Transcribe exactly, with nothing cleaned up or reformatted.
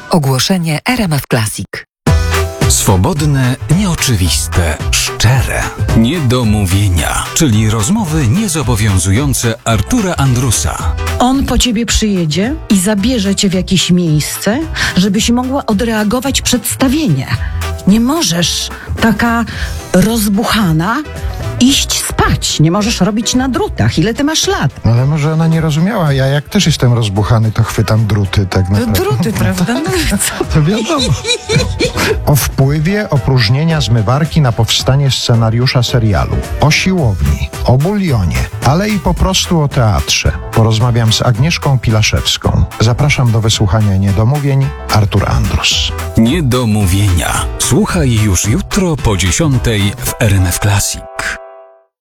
Ogłoszenie R M F Classic. Swobodne, nieoczywiste, szczere. Niedomówienia, czyli rozmowy niezobowiązujące Artura Andrusa. On po ciebie przyjedzie i zabierze cię w jakieś miejsce, żebyś mogła odreagować przedstawienie. Nie możesz taka rozbuchana iść spać. Nie możesz robić na drutach. Ile ty masz lat? Ale może ona nie rozumiała. Ja jak też jestem rozbuchany, to chwytam druty tak naprawdę. Druty, prawda? No, co? To wiadomo. O wpływie opróżnienia zmywarki na powstanie scenariusza serialu. O siłowni. O bulionie. Ale i po prostu o teatrze. Porozmawiam z Agnieszką Pilaszewską. Zapraszam do wysłuchania niedomówień. Artur Andrus. Niedomówienia. Słuchaj już jutro po dziesiątej w R M F Classic.